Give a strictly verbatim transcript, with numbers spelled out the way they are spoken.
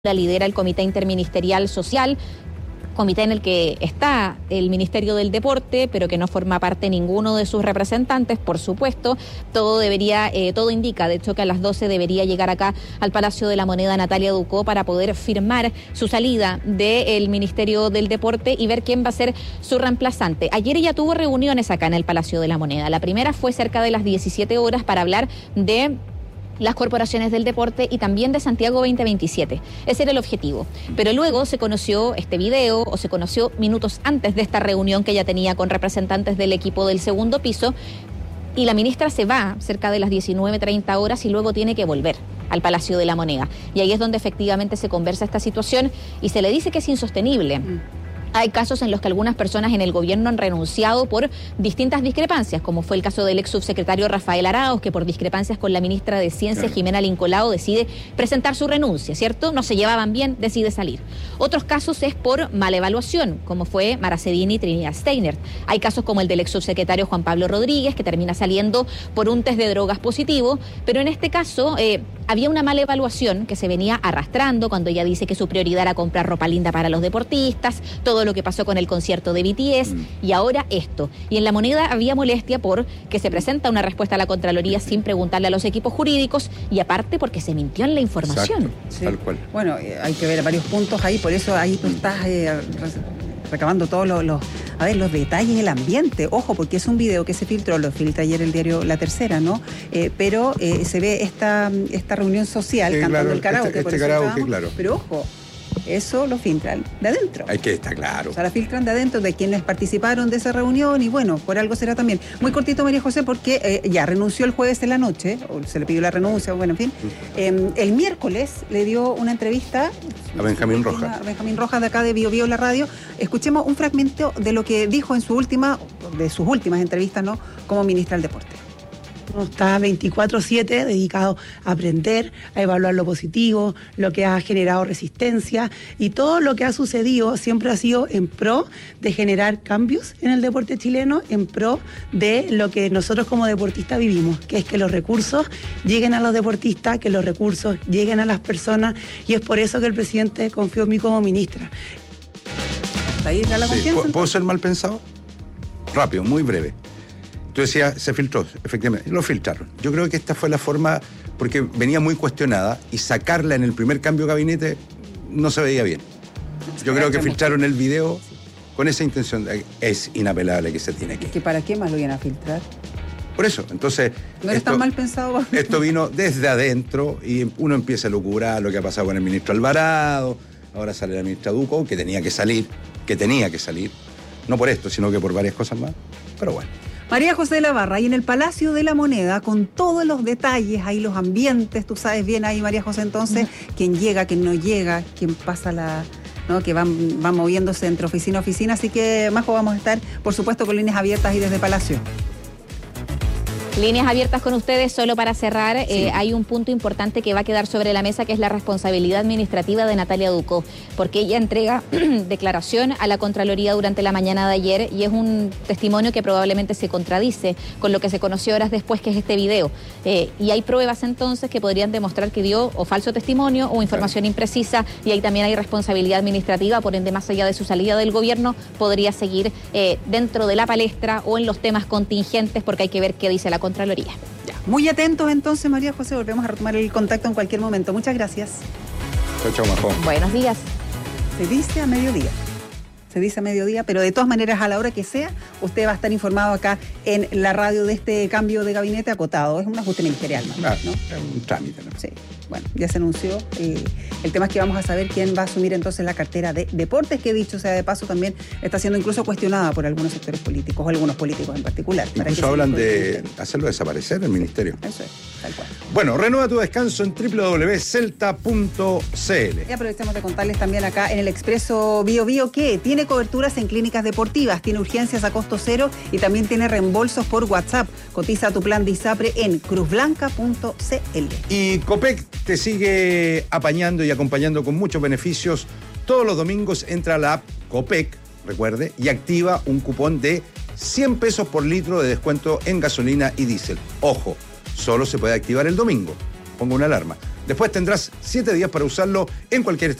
La lidera el Comité Interministerial Social, comité en el que está el Ministerio del Deporte, pero que no forma parte ninguno de sus representantes, por supuesto. Todo debería, eh, todo indica, de hecho, que a las doce debería llegar acá al Palacio de la Moneda Natalia Ducó para poder firmar su salida del Ministerio del Deporte y ver quién va a ser su reemplazante. Ayer ella tuvo reuniones acá en el Palacio de la Moneda. La primera fue cerca de las diecisiete horas para hablar de las corporaciones del deporte y también de Santiago veinte veintisiete. Ese era el objetivo. Pero luego se conoció este video, o se conoció minutos antes de esta reunión que ella tenía con representantes del equipo del segundo piso, y la ministra se va cerca de las diecinueve treinta horas y luego tiene que volver al Palacio de la Moneda. Y ahí es donde efectivamente se conversa esta situación y se le dice que es insostenible. Mm. Hay casos en los que algunas personas en el gobierno han renunciado por distintas discrepancias, como fue el caso del ex subsecretario Rafael Arauz, que por discrepancias con la ministra de Ciencia, claro, Jimena Lincolao, decide presentar su renuncia, ¿cierto? No se llevaban bien, decide salir. Otros casos es por mala evaluación, como fue Mara Cedini y Trinidad Steiner. Hay casos como el del ex subsecretario Juan Pablo Rodríguez, que termina saliendo por un test de drogas positivo, pero en este caso eh, había una mala evaluación que se venía arrastrando cuando ella dice que su prioridad era comprar ropa linda para los deportistas, todo lo que pasó con el concierto de B T S, mm. y ahora esto. Y en La Moneda había molestia por que se presenta una respuesta a la Contraloría sin preguntarle a los equipos jurídicos, y aparte porque se mintió en la información. Exacto, sí. Tal cual. Bueno, eh, hay que ver varios puntos ahí, por eso ahí tú estás eh, recabando todos los, los, a ver, los detalles del ambiente. Ojo, porque es un video que se filtró, lo filtra ayer el diario La Tercera, ¿no? Eh, pero eh, se ve esta, esta reunión social, sí, cantando claro, el karaoke. Este, este karaoke, claro. Pero ojo, eso lo filtran de adentro. Hay que estar claro. O sea, la filtran de adentro de quienes participaron de esa reunión y bueno, por algo será también. Muy cortito, María José, porque eh, ya renunció el jueves en la noche, o se le pidió la renuncia, bueno, en fin. Eh, el miércoles le dio una entrevista a Benjamín Rojas. A Benjamín Rojas de acá de Bio Bio, la radio. Escuchemos un fragmento de lo que dijo en su última, de sus últimas entrevistas, ¿no? Como ministra del Deporte. Está veinticuatro siete dedicado a aprender, a evaluar lo positivo, lo que ha generado resistencia, y todo lo que ha sucedido siempre ha sido en pro de generar cambios en el deporte chileno, en pro de lo que nosotros como deportistas vivimos, que es que los recursos lleguen a los deportistas, que los recursos lleguen a las personas, y es por eso que el presidente confió en mí como ministra. Ahí está la confianza. Sí, ¿puedo ser mal pensado? Rápido, muy breve. Tú decías, se filtró, efectivamente, lo filtraron. Yo creo que esta fue la forma, porque venía muy cuestionada, y sacarla en el primer cambio de gabinete no se veía bien. Yo creo que filtraron el video con esa intención. De, es inapelable que se tiene que... ¿Que para qué más lo iban a filtrar? Por eso, entonces... ¿No eres tan mal pensado? Esto vino desde adentro y uno empieza a lucurar lo que ha pasado con el ministro Alvarado, ahora sale la ministra Ducó, que tenía que salir, que tenía que salir, no por esto, sino que por varias cosas más, pero bueno. María José de la Barra, ahí en el Palacio de la Moneda, con todos los detalles, ahí los ambientes, tú sabes bien ahí, María José, entonces, uh-huh. quién llega, quién no llega, quién pasa la... ¿no? Que van, van moviéndose entre oficina a oficina, así que, Majo, vamos a estar, por supuesto, con líneas abiertas ahí desde Palacio. Líneas abiertas con ustedes. Solo para cerrar, sí. eh, hay un punto importante que va a quedar sobre la mesa, que es la responsabilidad administrativa de Natalia Ducó, porque ella entrega declaración a la Contraloría durante la mañana de ayer, y es un testimonio que probablemente se contradice con lo que se conoció horas después, que es este video. Eh, y hay pruebas entonces que podrían demostrar que dio o falso testimonio o información imprecisa, y ahí también hay responsabilidad administrativa, por ende, más allá de su salida del gobierno, podría seguir eh, dentro de la palestra o en los temas contingentes, porque hay que ver qué dice la Contraloría. Ya. Muy atentos entonces, María José, volvemos a retomar el contacto en cualquier momento. Muchas gracias. Chao, chao, Majo. Buenos días. Se dice a mediodía. Se dice a mediodía, pero de todas maneras, a la hora que sea, usted va a estar informado acá en la radio de este cambio de gabinete acotado. Es un ajuste ministerial, ¿no? Ah, ¿no? Es un trámite, ¿no? Sí. Bueno, ya se anunció. Eh, el tema es que vamos a saber quién va a asumir entonces la cartera de deportes, que dicho sea de paso también está siendo incluso cuestionada por algunos sectores políticos, o algunos políticos en particular. Incluso hablan de hacerlo desaparecer el ministerio. Eso es, tal cual. Bueno, renueva tu descanso en doble u doble u doble u punto celta punto c l. Y aprovechamos de contarles también acá en el Expreso Bio Bio que tiene coberturas en clínicas deportivas, tiene urgencias a costo cero y también tiene reembolsos por WhatsApp. Cotiza tu plan de ISAPRE en cruz blanca punto c l. Y Copec te sigue apañando y acompañando con muchos beneficios. Todos los domingos entra a la app Copec, recuerde, y activa un cupón de cien pesos por litro de descuento en gasolina y diésel. Ojo, solo se puede activar el domingo. Ponga una alarma. Después tendrás siete días para usarlo en cualquier estación.